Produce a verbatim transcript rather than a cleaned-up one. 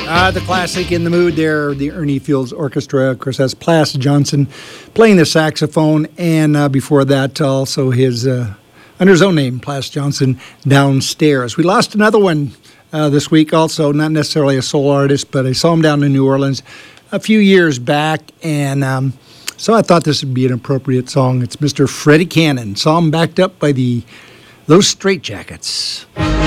Uh, the classic In the Mood there, the Ernie Fields Orchestra. Of course, that's Plas Johnson playing the saxophone. And uh, before that, also his, uh, under his own name, Plas Johnson, Downstairs. We lost another one uh, this week also, not necessarily a soul artist, but I saw him down in New Orleans a few years back. And um, so I thought this would be an appropriate song. It's Mister Freddie Cannon. Saw him backed up by the those Straitjackets.